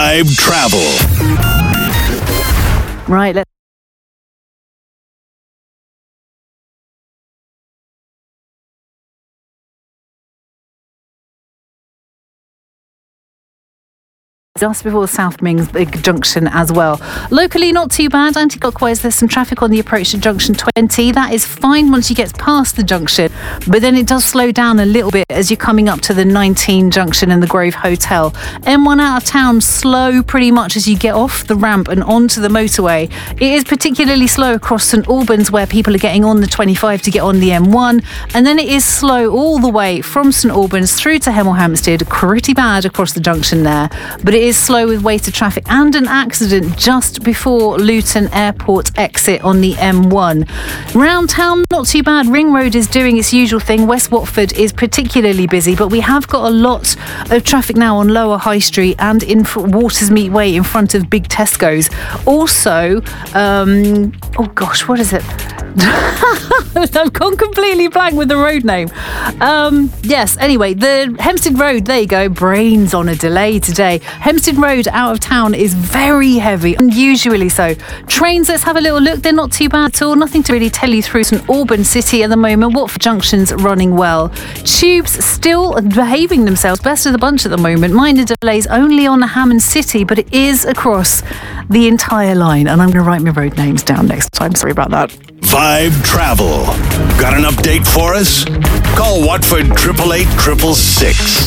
Vibe Travel. Right, let's just before South Mings Big Junction as well. Locally, not too bad. Anti-clockwise, there's some traffic on the approach to Junction 20. That is fine once you get past the junction, but then it does slow down a little bit as you're coming up to the 19 junction and the Grove Hotel. M1 out of town, slow pretty much as you get off the ramp and onto the motorway. It is particularly slow across St Albans where people are getting on the 25 to get on the M1, and then it is slow all the way from St Albans through to Hemel Hempstead. Pretty bad across the junction there, but it is slow with weighted traffic and an accident just before Luton Airport exit on the M1. Round town, not too bad. Ring Road is doing its usual thing. West Watford is particularly busy, but we have got a lot of traffic now on Lower High Street and in Watersmeet Way in front of Big Tesco's. Also, oh gosh, what is it? I've gone completely blank with the road name. Yes, anyway, the Hempstead Road, there you go, brains on a delay today. Hempstead Road out of town is very heavy, unusually so. Trains, let's have a little look. They're not too bad at all. Nothing to really tell you through St Albans City at the moment. Watford Junction's running well. Tubes still behaving themselves. Best of the bunch at the moment. Minor delays only on the Hammond City, but it is across the entire line. And I'm going to write my road names down next time. Sorry about that. Vibe Travel. Got an update for us? Call Watford 888 666.